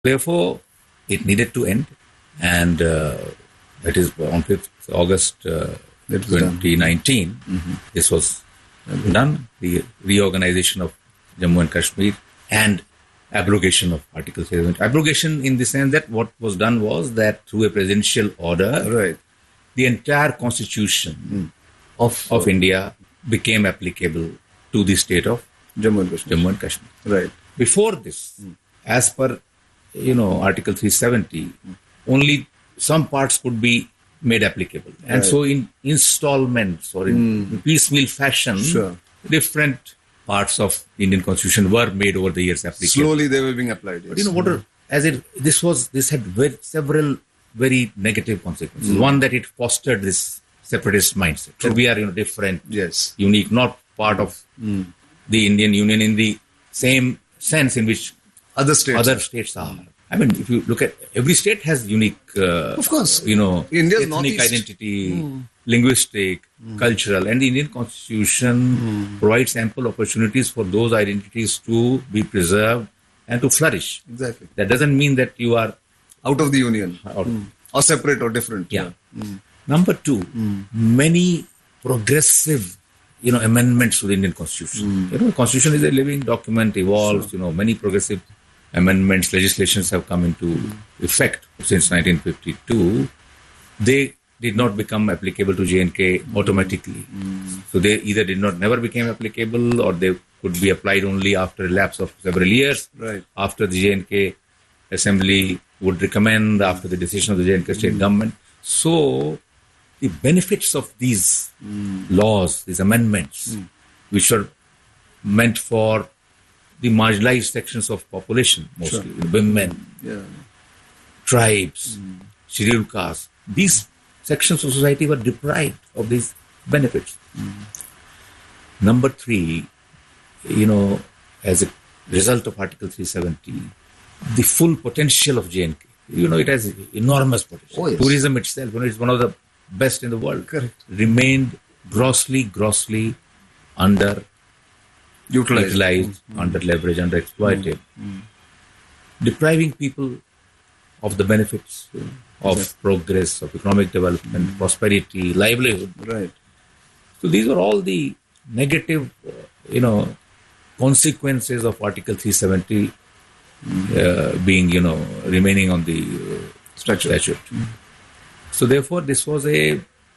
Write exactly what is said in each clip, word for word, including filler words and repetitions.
Therefore, it needed to end, and uh, that is on fifth of August uh, twenty nineteen. Mm-hmm. This was done, the reorganization of Jammu and Kashmir and abrogation of Article three seventy. Abrogation in the sense that what was done was that through a presidential order, right, the entire constitution mm. of, of India became applicable to the state of Jammu and Kashmir. Jammu and Kashmir. Right. Before this, mm. as per you know Article three seventy, mm. only some parts could be made applicable, and right. so in installments or in mm. piecemeal fashion, sure. different parts of the Indian Constitution were made over the years applicable. Slowly, they were being applied. Yes. But you know what? Are, as it this was this had very, several very negative consequences. Mm. One, that it fostered this separatist mindset that we are you know different, yes, unique, not part of mm. the Indian Union in the same sense in which other states other states are. I mean, if you look at every state has unique, uh, of course, you know, India's ethnic Northeast. identity, mm. linguistic, mm. cultural, and the Indian Constitution mm. provides ample opportunities for those identities to be preserved and to flourish. Exactly. That doesn't mean that you are out of the union out mm. or separate or different. Yeah. yeah. Mm. Number two, mm. many progressive, you know, amendments to the Indian Constitution. Mm. You know, the Constitution is a living document, evolves. Sure. You know, many progressive amendments, legislations have come into mm. effect since nineteen fifty-two. They did not become applicable to J and K automatically. Mm. So they either did not never became applicable, or they could be applied only after a lapse of several years. Right. After the J and K Assembly would recommend, after the decision of the J and K state mm. government. So the benefits of these mm. laws, these amendments, mm. which are meant for the marginalized sections of population, mostly sure. women, yeah. tribes, mm. scheduled castes, these sections of society were deprived of these benefits. Mm. Number three, you know, as a result of Article three seventy, the full potential of J and K, you know, it has enormous potential. Oh, yes. Tourism itself, you know, it's one of the best in the world. Correct. Remained grossly, grossly under utilized, utilized mm. under leveraged, under exploited, mm. depriving people of the benefits you know, of yeah. progress, of economic development, mm. prosperity, livelihood. Right. So these are all the negative, uh, you know, consequences of Article three seventy mm. uh, being, you know, remaining on the uh, statute. statute. Mm. So therefore, this was a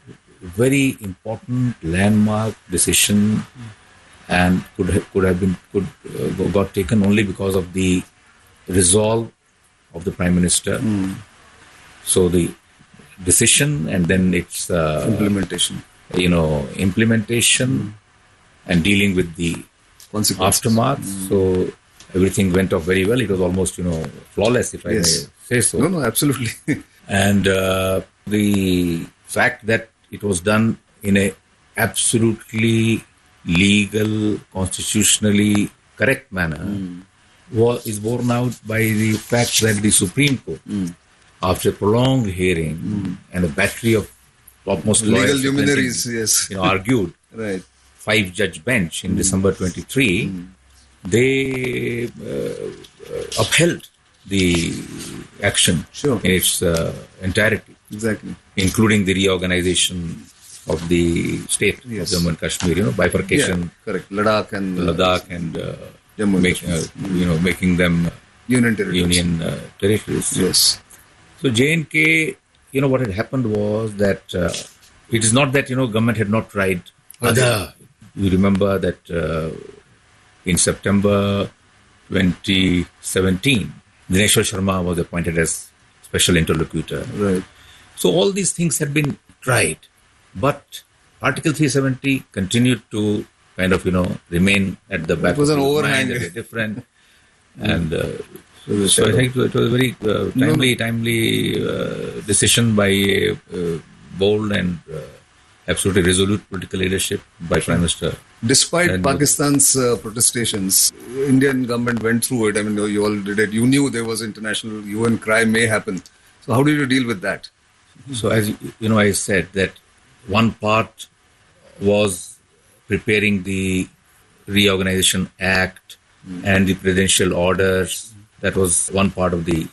very important landmark decision, mm. and could have, could have been could uh, got taken only because of the resolve of the Prime Minister. Mm. So the decision and then its uh, implementation, you know, implementation mm. and dealing with the aftermath. Mm. So everything went off very well. It was almost, you know, flawless, if I yes. may say so. No, no, absolutely. And uh, the fact that it was done in a absolutely legal, constitutionally correct manner mm. was, is borne out by the fact that the Supreme Court, mm. after a prolonged hearing mm. and a battery of topmost legal luminaries, yes, you know, argued, right, five-judge bench in mm. December twenty-three, mm. they uh, upheld the action sure. in its uh, entirety, exactly, including the reorganization of the state yes. of Jammu and Kashmir, you know, bifurcation, yeah, correct, Ladakh and Ladakh and uh, Jammu and make, Kashmir, uh, you know, making them union territories. Union uh, territories. Yes. So J and K, you know, what had happened was that uh, it is not that you know government had not tried other. You remember that uh, in September twenty seventeen, Dineshwar Sharma was appointed as special interlocutor. Right. So all these things had been tried, but Article three seventy continued to kind of, you know, remain at the back. It was of an the overhang. Mind, different, and uh, so, so I think it was a very uh, timely, timely uh, decision by a uh, bold and uh, absolutely resolute political leadership by Prime Minister. Despite and Pakistan's uh, protestations, Indian government went through it. I mean, you all did it. You knew there was international U N cry may happen. So how did you deal with that? So as you know, I said that one part was preparing the Reorganization Act mm. and the Presidential Orders. That was one part of the